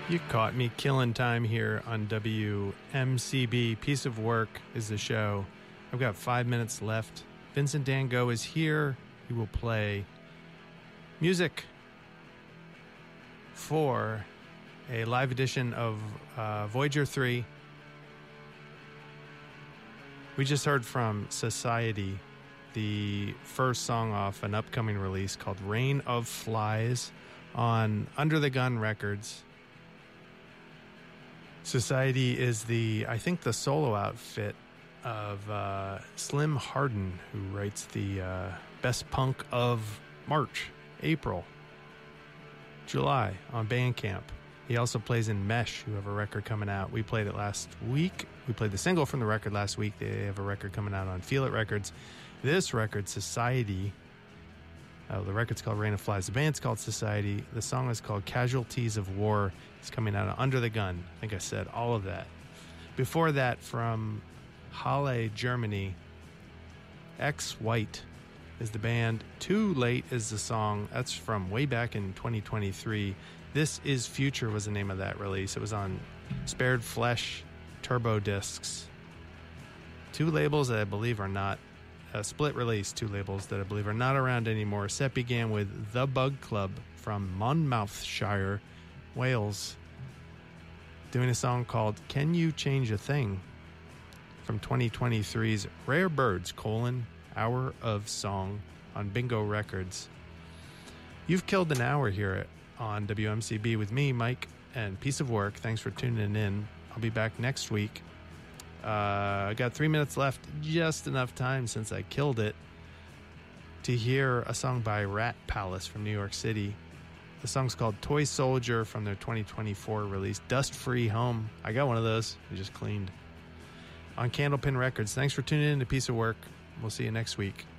You caught me killing time here on WMCB. Piece of Work is the show. I've got 5 minutes left. Vincent Dan Go is here. He will play music for a live edition of Voyager 3. We just heard from Society, the first song off an upcoming release called Rain of Flies on Under the Gun Records. Society is I think the solo outfit of Slim Hardin, who writes the best punk of March, April, July on Bandcamp. He also plays in Mesh, who have a record coming out. We played it last week. We played the single from the record last week. They have a record coming out on Feel It Records. This record, Society, the record's called Rain of Flies. The band's called Society. The song is called Casualties of War. It's coming out of Under the Gun. I think I said all of that. Before that, from Halle, Germany, X-White is the band. Too Late is the song. That's from way back in 2023. This Is Future was the name of that release. It was on Spared Flesh Turbo Discs. Two labels that I believe are not split release, two labels that I believe are not around anymore. Set began with The Bug Club from Monmouthshire, Wales, doing a song called Can You Change a Thing from 2023's Rare Birds, Hour of Song on Bingo Records. You've killed an hour here on WMCB with me, Mike, and Piece of Work. Thanks for tuning in. I'll be back next week. I got 3 minutes left, just enough time since I killed it to hear a song by Rat Palace from New York City. The song's called Toy Soldier from their 2024 release, Dust Free Home. I got one of those. I just cleaned. On Candlepin Records. Thanks for tuning in to Piece of Work. We'll see you next week.